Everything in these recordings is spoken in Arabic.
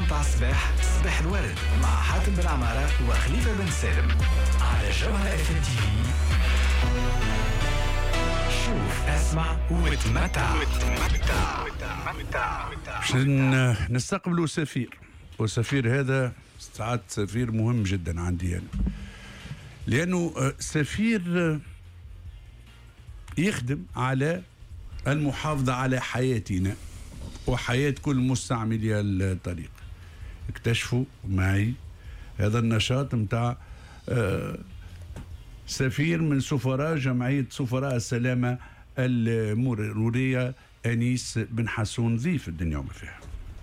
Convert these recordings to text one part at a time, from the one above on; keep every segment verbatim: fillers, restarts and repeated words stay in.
متاع الصباح صباح الورد مع حاتم بن عمارة وخليفة بن سالم على جوهرة اف ام تي في. شوف اسمع وتمتع. باش نستقبلوا سفير، والسفير هذا ساعات سفير مهم جدا عندي أنا، لأنه سفير يخدم على المحافظة على حياتنا وحياة كل مستعملي الطريق. اكتشفوا معي هذا النشاط متاع سفير من سفراء جمعية سفراء السلامة المرورية أنيس بن حسون ضيف الدنيا وما فيها.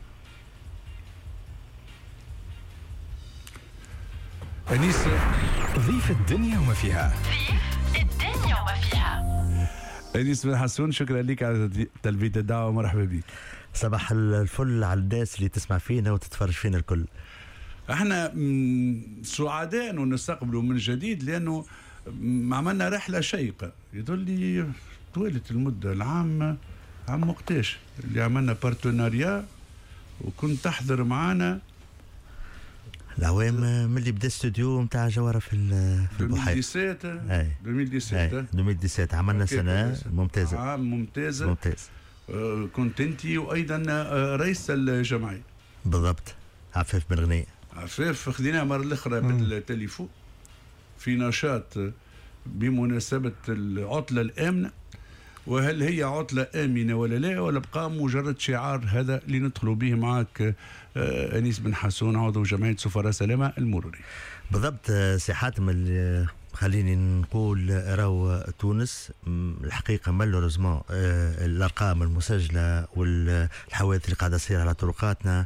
أنيس ضيف الدنيا وما فيها. ضيف الدنيا وما فيها. أنيس بن حسون، شكرا لك على تلبية الدعوة ومرحبا بك. صباح الفل على الناس اللي تسمع فينا وتتفرج فينا الكل. احنا سعداء انه نستقبلوا من جديد، لانه عملنا رحله شيقه يظل لي طويله المده، العام عام وقتاش اللي عملنا بارتناريا وكنت تحضر معنا العوام من اللي بدا استوديو نتاع جوهرة في في البحيرة ألفين وسبعطاش. اي ألفين وسبعطاش ألفين وسبعطاش عملنا سنه ممتازه. عام ممتازه ممتاز. آه كنت انت وايضا آه رئيس الجمعيه. بالضبط، عفاف بن غنية. عفاف خذيناها مرة الأخرى بالتليفون في نشاط بمناسبة العطلة الآمنة، وهل هي عطلة آمنة ولا لا، ولا بقى مجرد شعار هذا اللي ندخلوا به معك أنيس بن حسون عضو جمعية سفراء سلامة المرورية. بالضبط سي حاتم، خليني نقول راهو تونس الحقيقة مالوريزمون الأرقام المسجلة والحوادث اللي قاعدة تصير على طرقاتنا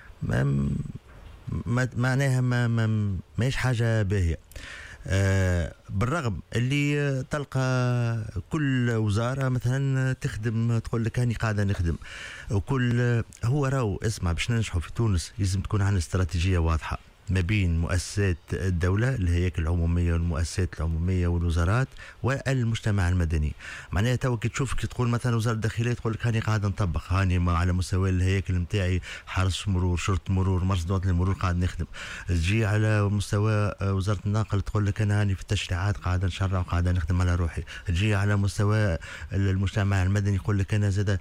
ما معناها ما ما ماهيش حاجه باهيه. آه بالرغم اللي تلقى كل وزاره مثلا تخدم تقول لك هاني قاعده نخدم، وكل هو راهو اسمع باش ننجحوا في تونس لازم تكون عندنا استراتيجيه واضحه ما بين مؤسسات الدولة الهياكل العمومية والمؤسسات العمومية والوزارات والمجتمع المدني. معناها تو كي تشوف كي تقول مثلا وزارة الداخلية تقول لك هاني قاعد نطبق، هاني على مستوى الهياكل نتاعي حرس مرور، شرطة مرور، مرصد وطني للمرور قاعد نخدم. تجي على مستوى وزارة النقل تقول لك أنا هاني في التشريعات قاعد نشرع وقاعد نخدم على روحي. تجي على مستوى المجتمع المدني يقول لك أنا زاد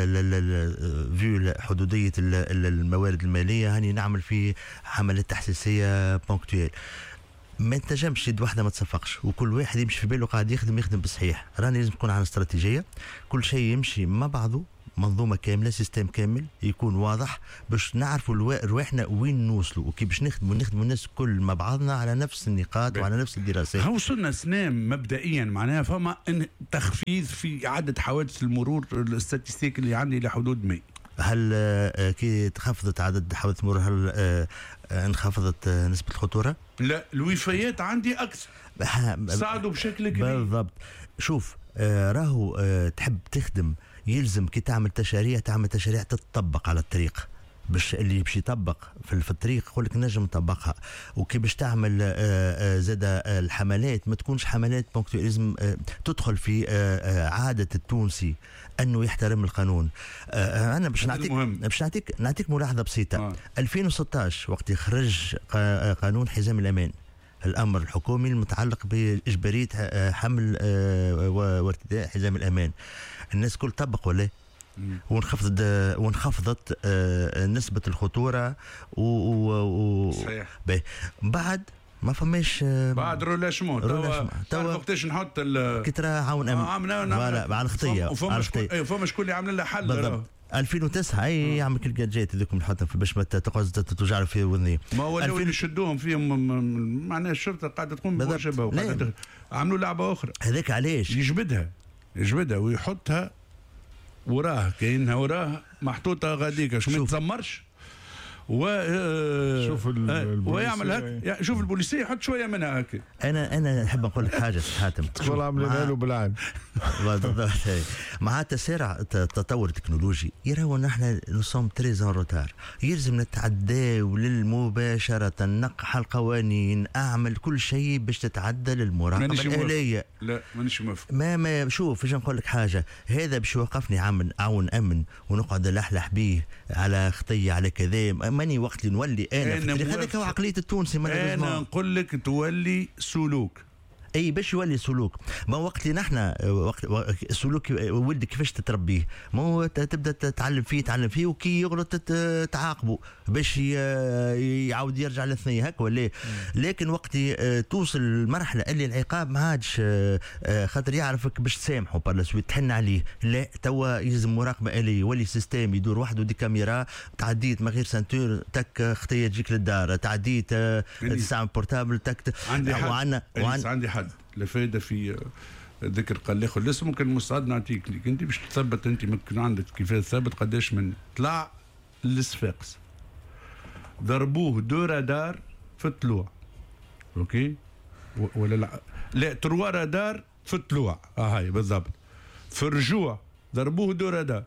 فيو حدودية الموارد المالية هاني نعمل في حملات تحسين سياسية بونكتويل. ما تنجمش يد واحدة ما تصفقش، وكل واحد يمشي في باله قاعد يخدم يخدم بصحيح. راني لازم تكون على استراتيجية، كل شيء يمشي مع بعضه، منظومة كاملة، سيستم كامل يكون واضح باش نعرفوا رواحنا وين نوصلوا، وكي باش نخدموا نخدموا الناس كل مع بعضنا على نفس النقاط وعلى نفس الدراسات. ها وصلنا سنام مبدئيا معناها فما تخفيض في عدد حوادث المرور، الاستاتيستيك اللي عندي لحدود مئة. هل آه كي تخفضت عدد حوادث المرور هل آه آه انخفضت آه نسبة الخطورة؟ لا، الوفيات عندي أكثر، صعدوا بشكل كبير. بالضبط. شوف آه راهو آه تحب تخدم يلزم كي تعمل تشاريع تعمل تشاريع تتطبق على الطريق، باش اللي باش يطبق في, في الطريق يقول لك نجم نطبقها. وكي باش تعمل زاد الحملات ما تكونش حملات لازم تدخل في عادة التونسي انه يحترم القانون. انا باش نعطيك باش نعطيك نعطيك ملاحظة بسيطة. آه. ألفين وستطاش وقت خرج قانون حزام الامان، الامر الحكومي المتعلق باجبارية حمل وارتداء حزام الامان، الناس كل طبق ولا وانخفضت وانخفضت نسبة الخطورة و, و... صحيح. بعد ما فماش بعد رولاشمون توا توا وقتاش نحط كترا عاون امن على الخطية وفما شكون فما شكون اللي عامل لها حل. بالضبط. ألفين وتسعة اي يعمل كل جات هذوك نحطهم باش ما تقعد توجع في وذني. ما هو اللي يشدوهم فيهم معناها الشرطة قاعدة تقوم بواجبها وقاعدة عملوا لعبة أخرى. هذاك علاش يجبدها يجبدها ويحطها وراه كاينها وراه محطوطه غاديكا شو ما تزمرش و شوف ويعمل هكا. شوف البوليسيه يحط شويه منها هكا. انا انا نحب نقول لك حاجه حاتم تقول عاملين له بالعين مع تسارع التطور التكنولوجي يراو ان احنا نصوم تريزون روتار، يلزم نتعداو للمباشره نقح القوانين، اعمل كل شيء باش تتعدى للمراقبه الاليه. لا مانيش موافق. ما ما شوف باش نقول لك حاجه، هذا باش يوقفني عامل عون امن ونقعد نلحلح بيه على خطيه على كذا، ماني وقت اللي نولي انا, أنا في التاريخ هذاك موافق. هو عقليه التونسي. انا نقول لك تولي سلوك. اي باش يولي سلوك. ما وقت اللي نحن وقت السلوك ولدك كيفاش تتربيه، ما هو تبدا تتعلم فيه تعلم فيه وكي يغلط تعاقبه باش يعاود يرجع للثنيه هكا ولا. لكن وقت توصل المرحله اللي العقاب ما عادش خاطر يعرفك باش تسامحه بار سويت تحن عليه، لا توا يلزم مراقبه اليه، يولي سيستم يدور وحده دي كاميرا، تعديت من غير سنتور تك خطيه تجيك للدار، تعديت تستعمل بورتابل تك. عندي حد وعنا وعن... عندي حد الفائده في ذكر قال لي خل اسمه ممكن مساعد نعطيك ليك انت باش تثبت انت ممكن عندك كيفاش تثبت قداش من طلع للصفاقس ضربوه دو رادار في الطلوع اوكي ولا لا لا تروا رادار في الطلوع اه هاي بالضبط في الرجوع ضربوه دو رادار.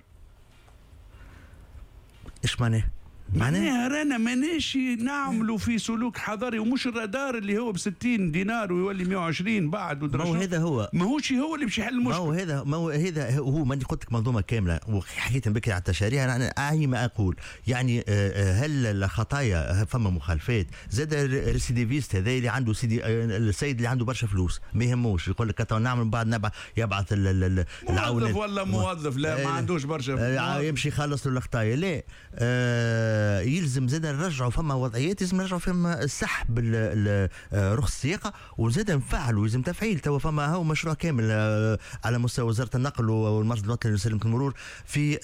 ايش معناه؟ معناها رانا ماناش نعملوا في سلوك حضاري، ومش الرادار اللي هو ب ستين دينار ويولي مئة وعشرين بعد ما هو هذا هو ماهوش هو اللي باش يحل المشكله. ما هو هذا ما هو هذا هو ماني قلت لك منظومه كامله وحكيت بكري على التشاريع. انا اعي ما اقول يعني هل الخطايا فما مخالفات زاد الريسيديفيست هذا اللي عنده سيدي السيد اللي عنده برشا فلوس ما يهموش يقول لك نعمل بعد نبع يبعث العون موظف ولا موظف لا ما عندوش برشا يمشي يخلص له الخطايا لا آه يلزم زاد نرجعوا فما وضعيات لازم نرجعوا فما السحب رخص السياقه وزاد نفعلوا لازم تفعيل. توا فما هو مشروع كامل على مستوى وزاره النقل والمرصد الوطني لسلامه المرور في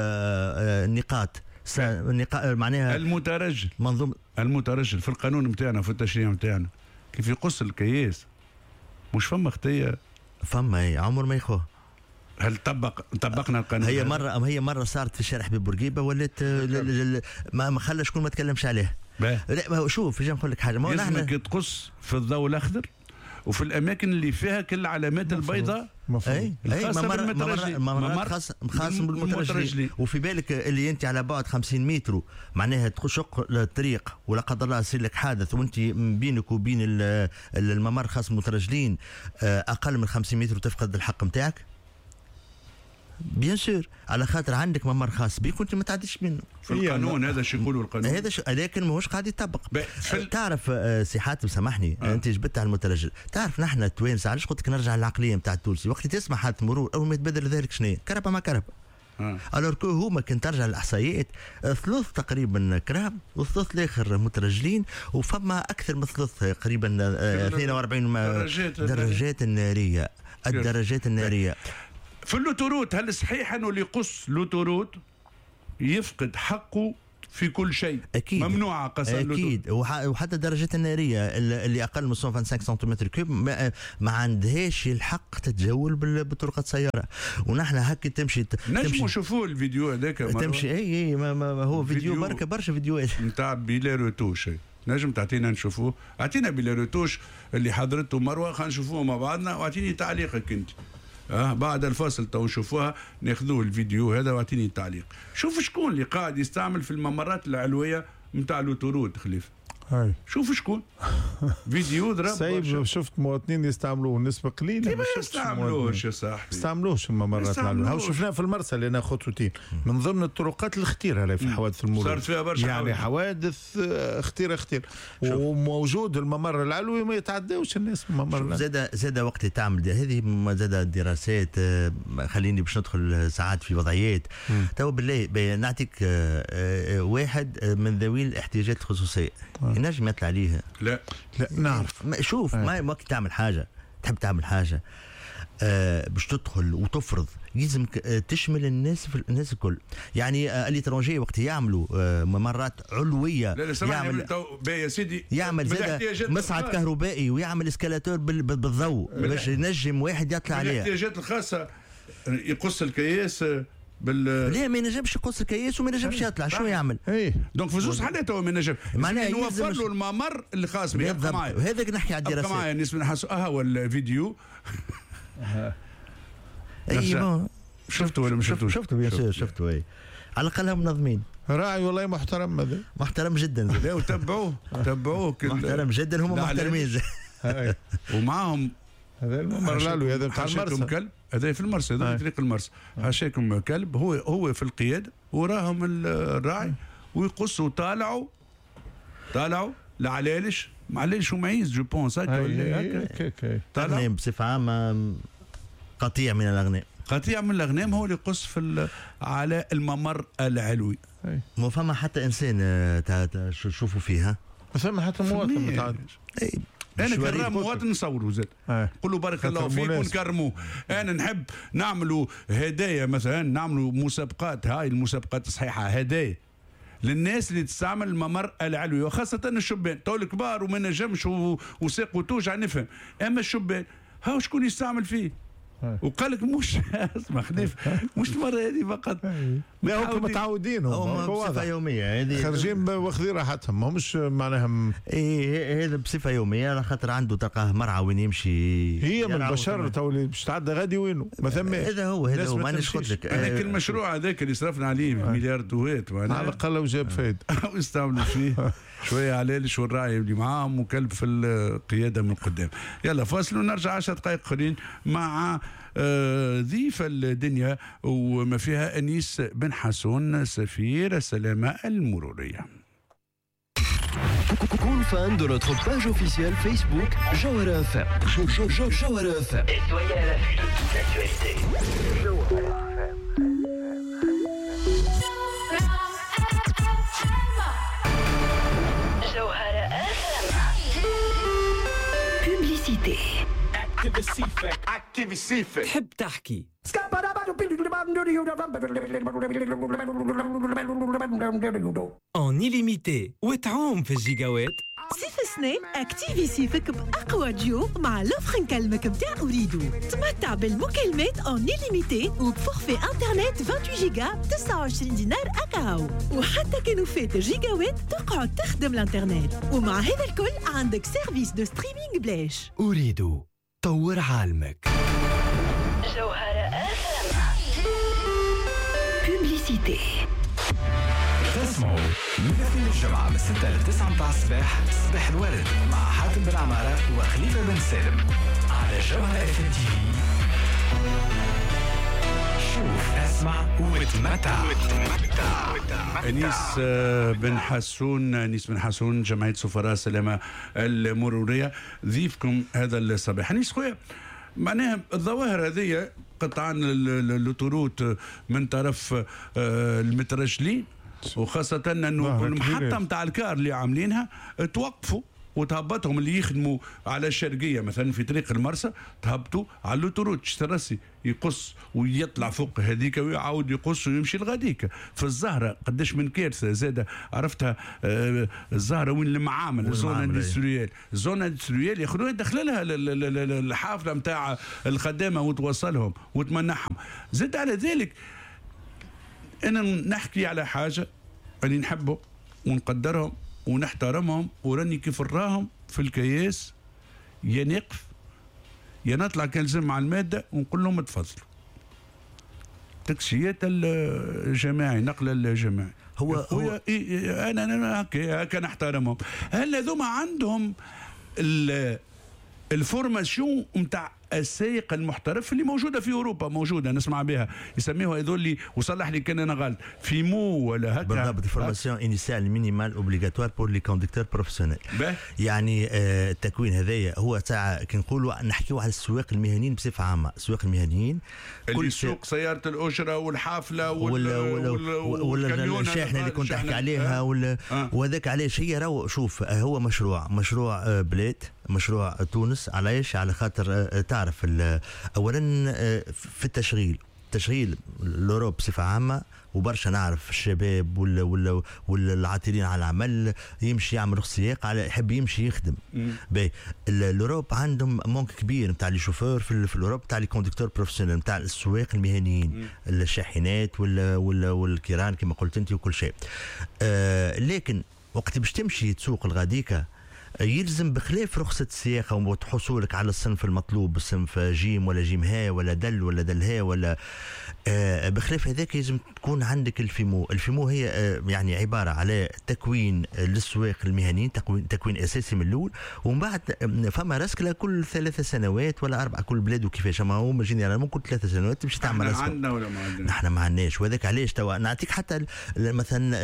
النقاط معناها المترجل منظومه المترجل في القانون نتاعنا في التشريع نتاعنا كيف يقص الكياس مش فما خطيه فما عمر ما يخوه. هل طبق طبقنا القانون؟ هي مره هي مره صارت في الشارع حبيب بورقيبه ولات ما ما خلى شكون ما تكلمش عليه. لا شوف جا نقول لك حاجه ما نحن تقص في الضوء الاخضر وفي الاماكن اللي فيها كل العلامات البيضاء اي اي ممر ممر ممر خاص خاص بالمترجلين. وفي بالك اللي انت على بعد خمسين متر معناها تشق الطريق ولا قدر الله يصير لك حادث وانت بينك وبين الممر خاص بالمترجلين اقل من خمسين متر وتفقد الحق نتاعك. بيان سور على خاطر عندك ممر خاص بيك وانت ما تعديش منه في القانون. هذا شو يقولوا القانون هذا ش... لكن ماهوش قاعد يطبق. فل... تعرف سي حاتم سامحني آه. انت جبت على المترجل. تعرف نحن التوانسه علاش قلت لك نرجع للعقليه نتاع التونسي وقت تسمع حادث مرور اول ما يتبدل ذلك شنو كربه ما كربه آه. الور كو هما كان ترجع للاحصائيات ثلث تقريبا كراب والثلث الاخر مترجلين وفما اكثر من ثلث تقريبا اثنين وأربعين درجات, درجات الناريه الدرجات الناريه في اللوتوروت. هل صحيح انه اللي يقص لوتوروت يفقد حقه في كل شيء؟ اكيد ممنوع قصر اكيد وح... وحتى الدرجات الناريه اللي اقل من مئتين وخمسة وخمسين سنتيمتر كيوب ما... ما عندهاش الحق تتجول بطرق السياره. ونحن هكا تمشي نجموا نشوفوا الفيديو هذاك تمشي اي اي ما... ما هو فيديو, فيديو بركه برشا فيديوهات نتاع بيلا روتوش. نجم تعطينا نشوفوه؟ اعطينا بيلا روتوش اللي حضرته مروه خلينا نشوفوه مع بعضنا واعطيني تعليقك انت. اه بعد الفاصل تو نشوفوها ناخذوه الفيديو هذا واعطيني تعليق. شوف شكون اللي قاعد يستعمل في الممرات العلويه نتاع لوتورود خليفه. هاي شوف شكون فيديو ضرب سايب شفت مواطنين يستعملوه نسبه قليله ما يستعملوش يا صاحبي يستعملوش الممرات العلويه. هاو شفناه في المرسى لنا خطوتين من ضمن الطرقات الخطيره في حوادث المرور صارت فيها برشا يعني حوادث خطيره خطيره وموجود الممر العلوي ما يتعداوش الناس الممر العلوي. زاد زاد وقت تعمل هذه زاد الدراسات خليني باش ندخل ساعات في وضعيات تو بالله نعطيك واحد من ذوي الاحتياجات الخصوصيه ينجم يطلع عليها. لا لا نعرف شوف ما وقت تعمل حاجه تحب تعمل حاجه آه باش تدخل وتفرض لازم تشمل الناس في الناس الكل. يعني آه الاترونجي وقت يعملوا آه ممرات علويه لا لا يعمل يا سيدي يعمل زاد مصعد كهربائي ويعمل اسكالاتور بالضوء باش ينجم واحد يطلع عليه. الاحتياجات الخاصه يقص الكياس بال لا ما ينجمش يقص الكياس وما ينجمش يطلع شو يعمل؟ ايه دونك في زوج حالات هو ما ينجم معناها يوفر له الممر اللي خاص به. بالضبط هذاك نحكي على الدراسات. ابقى معايا الناس نحسوا اه هو الفيديو اي بون شفتوا ولا مش شفتوا؟ شفتوا بيان سور شفتوا اي على الاقل منظمين. راعي والله محترم هذا محترم جدا. لا وتبعوه تبعوه محترم جدا هم محترمين ومعاهم هذا الممر العلوي هذا بتاع المرسى كلب هذا في المرسى هذا في طريق المرسى حاشاكم كلب هو هو في القياده وراهم الراعي ويقصوا طالعوا طالعوا لعلالش معلش ومعيز جو بونس هكا ولا هكا اغنام بصفه عامه قطيع من الاغنام قطيع من الاغنام هو اللي يقص في على الممر العلوي. مو فما حتى انسان تشوفوا فيها ما فما حتى مواطن متعدد. انا كرام مواطن نصوروا زاد نقول له بارك الله فيك ونكرموه. انا نحب نعملوا هدايا مثلا نعملوا مسابقات هاي المسابقات الصحيحه هدايا للناس اللي تستعمل الممر العلوي وخاصه الشبان تو الكبار وما نجمش وساق وتوجع نفهم اما الشبان هاو شكون يستعمل فيه وقال لك مش اسمع خليف مش المره هذه فقط لا هم متعودين هم بصفه يوميه هذه خارجين واخذين راحتهم ما همش معناها ايه هذا بصفه يوميه على خاطر عنده تلقاه مرعى وين يمشي هي من البشر تو اللي باش تعدى غادي وينه ما ثم هذا هو هذا هو مانيش قلت لك هذاك المشروع هذاك اللي صرفنا عليه مليار دوات على الاقل وجاب فايده ويستعملوا فيه شويه علالش والراعي اللي معاهم وكلب في القياده من قدام. يلا فاصل ونرجع عشر دقائق اخرين مع ضيف الدنيا وما فيها انيس بن حسون سفير السلامه المروريه. كون فان de notre page officielle Facebook Jawara F M. Jawara F M. Et soyez à l'affût de toute l'actualité. Jawara F M. Publicité. تحب تحكي en illimité وتعوم في الجيجاوات. صيف السنة اكتيفي صيفك بأقوى ديو مع لوفر نكلمك بتاع أريدو. تمتع بالمكالمات en illimité وبفورفي انترنت ثمانية جيجا تسعة وعشرين دينار أكاو وحتى كانوا فات الجيجاوات تقعد تخدم الانترنت ومع هذا الكل عندك سيرفيس دو ستريمينج بلاش. أريدو طور عالمك. جوهرة اف ام. بوبليسيتي. تسمعوا من الجمعة من ستة لتسعة متاع الصباح صباح الورد مع حاتم بن عمارة وخليفة بن سالم على جوهرة اف ام تي في. شوف اسمع وتمتع. انيس بن حسون انيس بن حسون جمعيه سفراء السلامه المروريه ضيفكم هذا الصباح. انيس خويا معناها الظواهر هذه قطعا الاوتوروت من طرف المترجلين وخاصه انه المحطه نتاع الكار اللي عاملينها توقفوا وتهبطهم اللي يخدموا على الشرقيه مثلا في طريق المرسى تهبطوا على الاوتوروت الراسي يقص ويطلع فوق هذيك ويعاود يقص ويمشي لغاديك. في الزهره قداش من كارثه زاده عرفتها. آه الزهره وين المعامل الزون اندستريال الزون اندستريال ياخذوها يدخل لها الحافله نتاع الخدامه وتوصلهم وتمنحهم. زاد على ذلك انا نحكي على حاجه اللي نحبه ونقدرهم ونحترمهم وراني كيف نراهم في الكياس يا نقف يا نطلع كنلزم مع الماده ونقول لهم تفضلوا. تاكسيات الجماعي نقل الجماعي هو, هو إيه انا انا هكا هكا نحترمهم. هل هذوما عندهم الفورماسيون نتاع السائق المحترف اللي موجوده في اوروبا موجوده نسمع بها يسميوها هذول اللي وصلح لي كان انا غلط في مو ولا هكا بالضبط الفورماسيون انيسيال مينيمال اوبليغاتوار بور لي كوندكتور بروفيسيونيل. يعني آه التكوين هذايا هو تاع كي نقولوا نحكيوا على السواق المهنيين بصفه عامه. السواق المهنيين اللي يسوق سياره الاجره والحافله ولا ولا الشاحنه اللي كنت احكي عليها ولا آه. وهذاك علاش هي راهو شوف هو مشروع مشروع بلاد مشروع تونس علاش على خاطر تعرف اولا في التشغيل تشغيل الاوروب بصفه عامه وبرشا نعرف الشباب ولا ولا ولا العاطلين على العمل يمشي يعمل رخص سياق على يحب يمشي يخدم. باهي الاوروب عندهم مونك كبير نتاع لي شوفور في, في الاوروب نتاع لي كوندكتور بروفيسيونيل نتاع السواق المهنيين الشاحنات ولا ولا والكيران كما قلت انت وكل شيء. آه لكن وقت باش تمشي تسوق الغاديكا يلزم بخلاف رخصة السياقة وحصولك على الصنف المطلوب، الصنف جيم ولا جيم ها ولا دل ولا دل ها ولا آه بخلاف هذاك لازم تكون عندك الفيمو. الفيمو هي آه يعني عبارة على تكوين للسواق المهنيين، تكوين, تكوين أساسي من الأول، ومن بعد فما رسكلة كل ثلاث سنوات ولا أربعة، كل بلاد وكيفاش، ما هو جينيرالمون كل ثلاث سنوات تمشي تعمل رسكلة. عندنا ولا ما عندنا؟ نحن ما عندناش، وهذاك علاش توا نعطيك حتى مثلا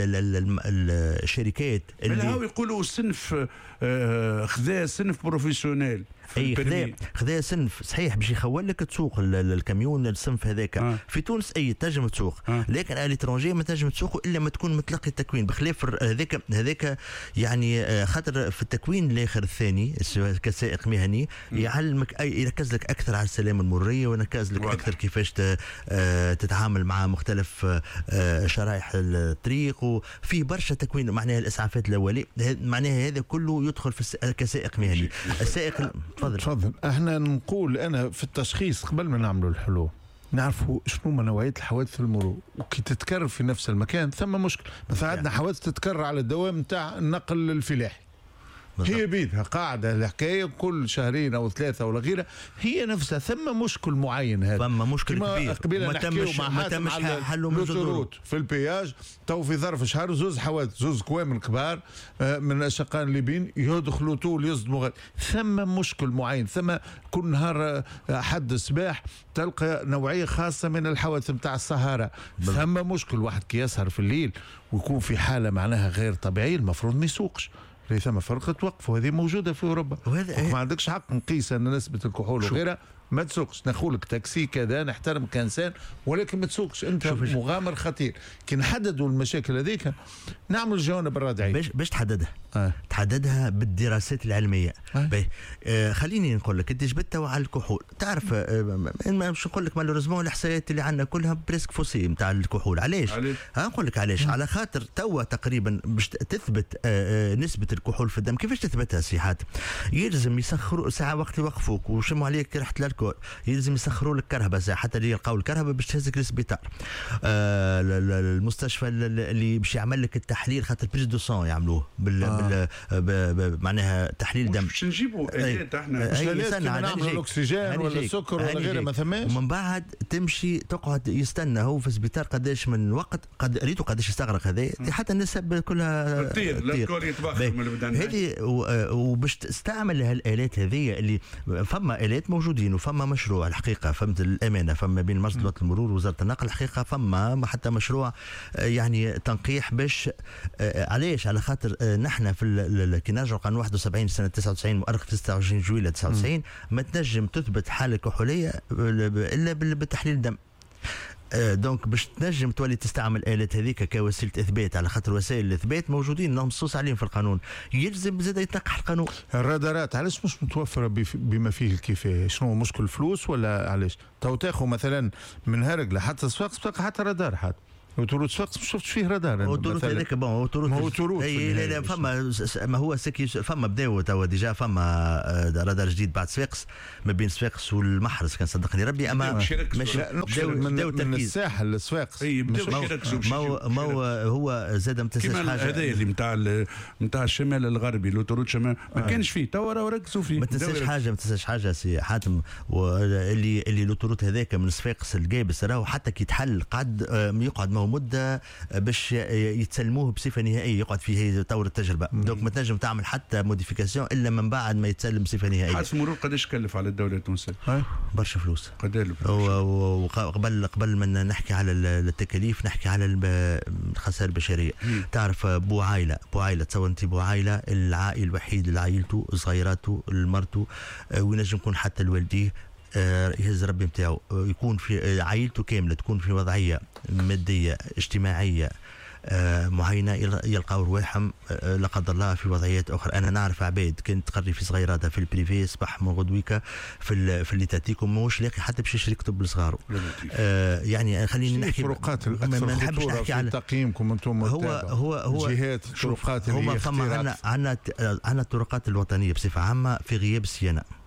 الشركات اللي هاو يقولوا صنف آه خذا صنف بروفيسيونيل، اي خذا خذا صنف صحيح باش يخول لك تسوق الكاميون الصنف هذاك. آه. في تونس اي تنجم تسوق، آه. لكن الاترونجي ما تنجم تسوقه الا ما تكون متلقي التكوين، بخلاف هذاك هذاك يعني خاطر في التكوين الاخر الثاني كسائق مهني يعلمك اي يركز لك اكثر على السلامه المروريه، ويركز لك اكثر كيفاش تتعامل مع مختلف شرائح الطريق، وفي برشا تكوين معناها الاسعافات الاوليه، معناها هذا كله يدخل في كسائق مهني. السائق تفضل تفضل. احنا نقول انا في التشخيص قبل ما نعملوا الحلول نعرفوا شنو من نوعيه الحوادث المرور، وكي تتكرر في نفس المكان ثم مشكل. مثلا عندنا حوادث تتكرر على الدوام نتاع النقل الفلاحي، هي بيدها قاعدة الحكاية كل شهرين أو ثلاثة ولا غيرها، هي نفسها ثم مشكل معين. هذا ثم مشكل كبير قبيله نحكيو مع حاتم على لوتوروت في البياج، تو في ظرف شهر زوز حوادث، زوز كوامن كبار من الأشقان الليبيين يدخلوا طول يصدموا، ثم مشكل معين. ثم كل نهار حد الصباح تلقى نوعية خاصة من الحوادث نتاع السهارة، ثم مشكل. واحد كي يسهر في الليل ويكون في حالة معناها غير طبيعية المفروض ما يسوقش، ليس ثم فرق توقف، وهذه موجوده في اوروبا. ما عندكش حق نقيس ان نسبه الكحول وغيرها ما تسوقش. نقولك تاكسي كذا نحترم كانسان، ولكن ما تسوقش انت مغامر خطير. كي نحددوا المشاكل هذيك نعمل جوانب الردعيه. باش باش تحددها آه. تحددها بالدراسات العلميه. آه. آه خليني نقول لك انت جبت على الكحول، تعرف آه مش نقول لك مالوريزمون الاحصائيات اللي عندنا كلها بريسك فوسي نتاع الكحول. علاش؟ نقول لك علاش. على خاطر توا تقريبا باش تثبت آه نسبه الكحول في الدم. كيفاش تثبتها سي حاتم؟ يلزم يسخروا ساعه وقت يوقفوك ويشموا عليك ريحه الكحول، يلزم يسخروا لك كرهبه ساعه حتى اللي يلقاو الكرهبه باش تهزك للسبيطار. آه المستشفى اللي باش يعمل لك التحليل خاطر بريز دو سون يعملوه بال, آه. بال معناها تحليل دم. باش نجيبوا الات احنا مش لازم نعملوا الاكسجين ولا السكر ولا غيره ما ثماش. ومن بعد تمشي تقعد يستنى هو في السبيطار قداش من وقت، قد ريتو قداش يستغرق هذا حتى النسب كلها تطير الكل يتبخر من البدن هذه. وباش تستعمل هالالات هذه اللي فما الات موجودين وفما مشروع الحقيقه، فهمت الامانه، فما بين مرصد المرور ووزاره النقل الحقيقه فما حتى مشروع يعني تنقيح باش علاش؟ على خاطر نحن في كي نرجعوا قانون واحد وسبعين سنه تسعة وتسعين مؤرخ تسعة وعشرين جويلة تسعة وتسعين ما تنجم تثبت حاله كحوليه الا بالتحليل الدم. دونك باش تنجم تولي تستعمل الات هذيك كوسيله اثبات، على خاطر وسائل الاثبات موجودين منصوص عليهم في القانون، يلزم زاد يتنقح القانون. الرادارات علاش مش متوفره بما فيه الكفايه؟ شنو مشكل فلوس ولا علاش؟ تو تاخذ مثلا من هرقله حتى صفاقس حتى رادار حتى وتورود صفاقس ما شفتش فيه رادار. وتورود هذاك بون وتورود هو تورود اي لا لا فما ما هو سكي فما بداو توا ديجا فما رادار جديد بعد صفاقس ما بين صفاقس والمحرز كان صدقني ربي. اما مش بداو من الساحل لصفاقس اي بداو يركزوا ما هو هو زاد ما تنساش حاجه هذا اللي نتاع نتاع الشمال الغربي لوتورود شمال ما كانش فيه توا راهو ركزوا فيه. ما تنساش حاجه ما تنساش حاجه سي حاتم، اللي اللي لوتورود هذاك من صفاقس القابس راهو حتى كي يتحل قعد يقعد معه مده باش يتسلموه بصفه نهائيه، يقعد فيه طور التجربه. دونك ما تنجم تعمل حتى موديفيكاسيون الا من بعد ما يتسلم بصفه نهائيه. حادث المرور قداش كلف على الدوله التونسيه؟ برشا فلوس. قداش؟ وقبل قبل ما نحكي على التكاليف نحكي على الخسائر البشريه. تعرف بو عائله بو عائله تصور انت بو عائله العائل الوحيد اللي عائلته صغيراته مرته وينجم يكون حتى الوالديه يهز ربي نتاعو، يكون في عائلته كامله تكون في وضعيه ماديه اجتماعيه معينه يلقاو رواحهم لا قدر الله في وضعيات اخرى. انا نعرف عباد كانت تقري في صغيراتها في البريفي صباح من غدويكا في في اللي تاتيكم ماهوش لاقي حتى باش يشري كتب لصغاره. آه يعني خليني نحكي الفروقات الاكثر خطوره في تقييمكم انتم هو هو هو جهات الطرقات اللي هما فما عندنا عندنا عندنا الطرقات الوطنيه بصفه عامه في غياب الصيانه.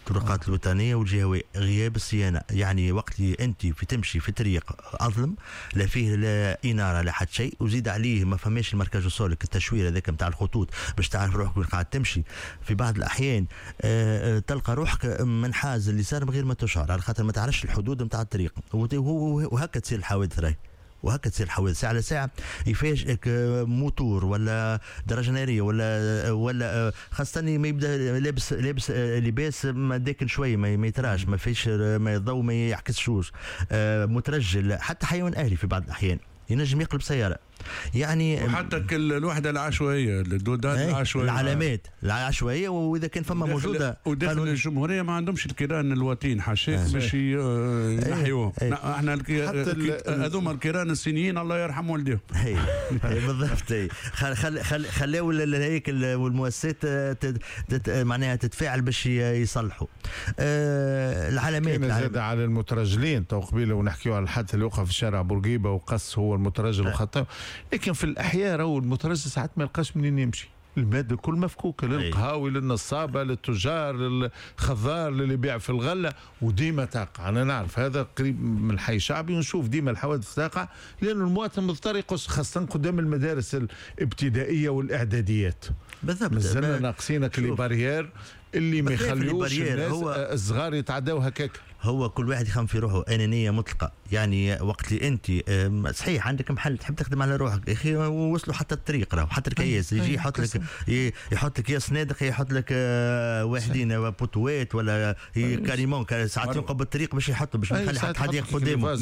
الطرقات الوطنيه والجهويه، غياب الصيانه. يعني وقت اللي انت في تمشي في طريق اظلم لا فيه لا اناره لا حتى شيء، وزيد عليه ما فماش المركز السولك التشوير هذاك نتاع الخطوط باش تعرف روحك وين قاعد تمشي. في بعض الاحيان آه تلقى روحك منحاز اليسار من غير ما تشعر، على خاطر ما تعرفش الحدود نتاع الطريق، وهكا تصير الحوادث راهي، وهكا تصير الحوادث ساعه على ساعه. يفاجئك موتور ولا درجه ناريه ولا ولا خاصه ما يبدا لابس لابس لباس ما داكن شويه ما يتراش ما فيش ما الضوء ما يعكسشوش، مترجل، حتى حيوان اهلي في بعض الاحيان ينجم يقلب سياره. يعني وحتى الوحده العشوائيه الدودات العشوائيه العلامات العشوائيه، واذا كان فما موجوده وداخل الجمهوريه ما عندهمش الكيران الوطين حاشاك باش ينحيوهم. احنا هذوما الكيران الصينيين الله يرحم والديهم. بالضبط. خل خل خلاو هيك والمؤسسات معناها تتفاعل باش يصلحوا العلامات. زاد على المترجلين تو قبيله ونحكيو على الحادث اللي وقع في شارع بورقيبه وقص هو المترجل وخطأ، لكن في الاحياء راهو المترجل ساعات ما يلقاش منين يمشي، الماده كل مفكوكه للقهاوي للنصابه للتجار للخضار اللي يبيع في الغله، وديما تقع. انا نعرف هذا قريب من حي شعبي ونشوف ديما الحوادث تقع، لانه المواطن مضطر يقص خاصه قدام المدارس الابتدائيه والاعداديات. بالضبط. مازلنا ناقصين كلي بارير اللي ما يخليوش الناس هو الصغار يتعداو هكاك. هو كل واحد يخم في روحه، انانيه مطلقه. يعني وقت اللي انت صحيح عندك محل تحب تخدم على روحك، يا اخي وصلوا حتى الطريق راهو حتى الكياس يجي يحط لك يحط لك يا صنادق يحط لك واحدين بوتوات ولا كاريمون ساعات ينقب الطريق باش يحطوا باش ما يخلي حتى حد ياخذ قدامه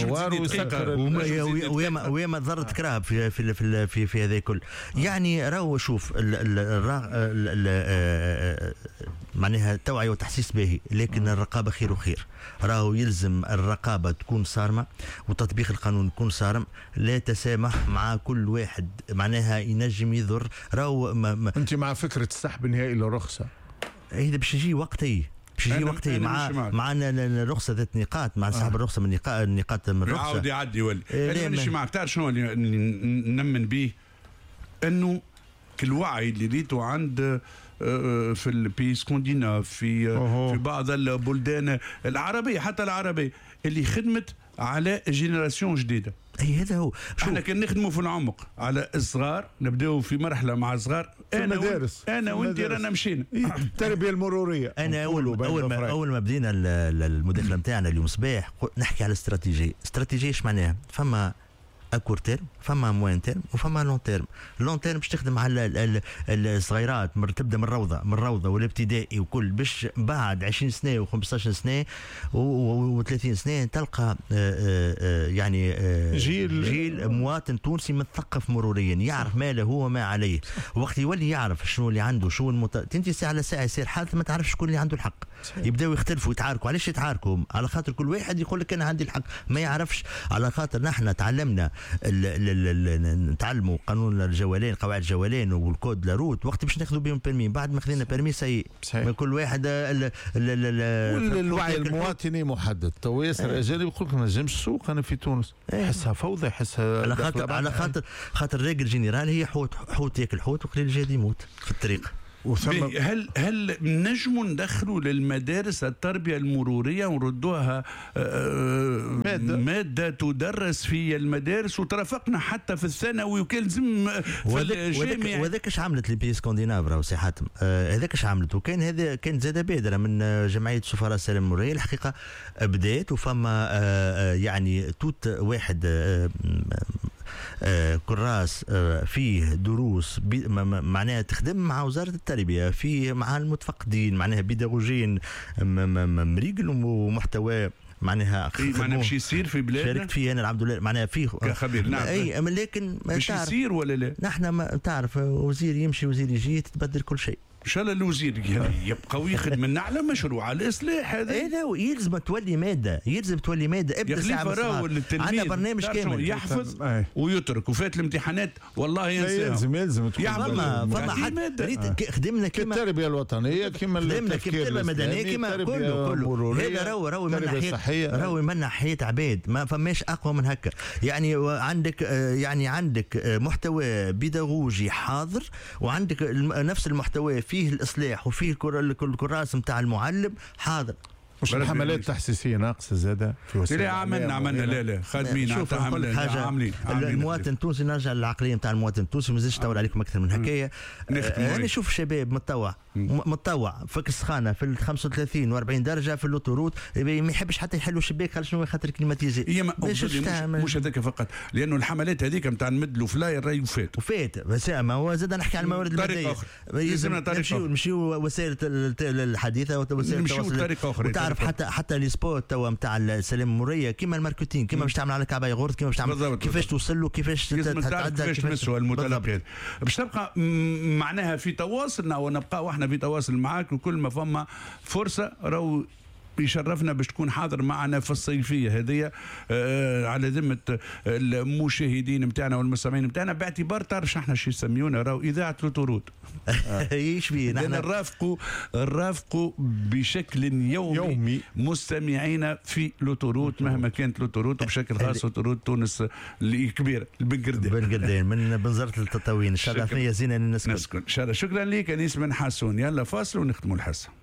وياما وياما ضر تكرهب في في في في, في هذا الكل. يعني راهو شوف معناها توعيه وتحسيس باهي، لكن الرقابه خير وخير. راهو يلزم الرقابه تكون صارمه وتطبيق القانون يكون صارم، لا تسامح مع كل واحد معناها ينجم يضر. راهو انت مع فكره السحب النهائي للرخصه؟ هذا باش يجي وقتي باش يجي وقتي مع مع الرخصه ذات نقاط، مع سحب الرخصه من نقاط النقاط من الرخصه يعاود يعدي يولي. انا ماشي معك. تعرف شنو اللي نمن به؟ انه كل وعي اللي ريته عند في البي سكونديناف في أوه. في بعض البلدان العربيه حتى العربيه اللي خدمت على جينيراسيون جديده. اي هذا هو. احنا كان نخدموا في العمق على الصغار، نبداو في مرحله مع الصغار. انا المدارس انا وانت رانا مشينا التربيه المروريه. انا اول اول ما اول ما بدينا المداخله نتاعنا اليوم صباح نحكي على الاستراتيجيه. استراتيجيه ايش معناها؟ فما اكور تيرم، فما موين تيرم، وفما لون تيرم. لون تيرم باش تخدم على الصغيرات، تبدا من الروضه من الروضه والابتدائي وكل، باش بعد عشرين سنه و15 سنه و30 سنه تلقى يعني جيل جيل مواطن تونسي مثقف مروريا، يعرف ما له هو ما عليه. وقت يولي يعرف شنو اللي عنده شو المت... تنتي ساعه على ساعه يصير حادث ما تعرفش شكون اللي عنده الحق. يبداو يختلفوا يتعاركوا. علاش يتعاركوا؟ على خاطر كل واحد يقول لك انا عندي الحق، ما يعرفش. على خاطر نحن تعلمنا نتعلموا قانون الجوالين، قواعد الجوالين والكود لاروت وقت باش ناخذوا بهم بيرمي. بعد ما خذينا بيرمي سي كل واحد الوعي المواطني محدد. تو ياسر اجانب يقول لك ما نجمش السوق انا في تونس، يحسها فوضى، يحسها على خاطر على خاطر خاطر الريجل جينيرال هي حوت حوت ياكل حوت وقليل جاد يموت في الطريق. هل هل نجموا ندخلوا للمدارس التربيه المروريه ونردوها مادة. ماده تدرس في المدارس، وترافقنا حتى في الثانوي وكان لازم في الجامعه. وهذاك اش عملت لي سكندناف راهو سي حاتم، هذاك اش عملت. وكان هذا كان زاد بادره من جمعيه سفراء السلام المروريه الحقيقه بدات، وفما يعني توت واحد آه كراس آه فيه دروس معناها تخدم مع وزارة التربية، فيه مع المتفقدين معناها بيداغوجين مريقل ومحتوى معناها معناها باش يصير في بلادنا. شاركت فيه انا الحمد لله معناها فيه كخبير. نعم. اي لكن باش يصير ولا لا؟ نحن ما تعرف وزير يمشي وزير يجي تتبدل كل شيء. ان شاء الله الوزير يبقى ويخدم لنا على مشروع الاصلاح هذا. ايه لا يلزم تولي ماده، يلزم تولي ماده. ابدا ساعه عندنا برنامج كامل يحفظ ويترك وفات الامتحانات والله ينسى. يلزم يلزم فما فما حد خدمنا كيما التربيه الوطنيه، كيما خدمنا كيما التربيه المدنيه، كيما كله كله هذا راهو راهو من ناحيه راهو من ناحيه عباد ما فماش اقوى من هكا. يعني عندك يعني عندك محتوى بيداغوجي حاضر، وعندك نفس المحتوى فيه الاصلاح وفيه الكراس نتاع المعلم حاضر. مش الحملات التحسيسيه ناقصه زاده في وسائل لا عملنا عملنا لا لا خادمين عاملين عاملين المواطن التونسي. نرجع للعقليه نتاع المواطن التونسي، ما نزيدش نطول عليكم اكثر من هكايا. انا نشوف شباب متطوع متطوع فك السخانه في ال خمسة وثلاثين و40 درجه في الاوتوروت، ما يحبش حتى يحلوا شباك خاطر شنو خاطر كليماتيزي. هي مش, مش هذاك فقط، لانه الحملات هذيك نتاع نمدلوا فلاير راهي وفات وفات بس ما هو زاد نحكي على الموارد الماديه. لازمنا نمشيو نمشيو وسائل الحديثه وسائل التواصل. تعرف حتى حتى لي سبوت توا نتاع السلام المريه كيما الماركتينغ، كيما باش تعمل على كعبه يغورت، كيما باش تعمل كيفاش توصل له، كيفاش تتعدى، كيفاش تمسوا المتلقي. باش تبقى معناها في تواصلنا ونبقى واحنا في تواصل معاك، وكل ما فما فرصه راهو يشرفنا باش تكون حاضر معنا في الصيفيه هذه آه على ذمه المشاهدين نتاعنا والمستمعين نتاعنا، باعتبار تعرف احنا شو يسميونا راهو اذاعه لوتوروت. ايش بيه نحن نرافقوا نرافقوا بشكل يومي, يومي مستمعينا في لوتوروت مهما كانت لوتوروت، وبشكل خاص لوتوروت تونس الكبيره البنقردين البنقردين من بنزرة التطاوين. الشرفيه زينه للناس. شكرا لك انيس بن حسون. يلا فاصل ونختموا الحصه.